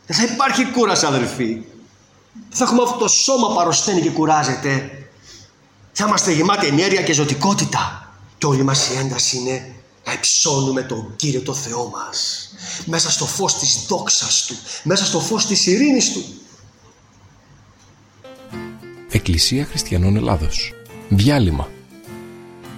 Δεν θα υπάρχει κούραση, αδελφοί. Δεν θα έχουμε αυτό το σώμα που αρρωσταίνει και κουράζεται. Θα είμαστε γεμάτοι ενέργεια και ζωτικότητα. Και όλη μας η ένταση είναι να υψώνουμε τον Κύριο το Θεό μας. Μέσα στο φως της δόξας Του. Μέσα στο φως της ειρήνης Του. Εκκλησία Χριστιανών Ελλάδος. Διάλειμμα.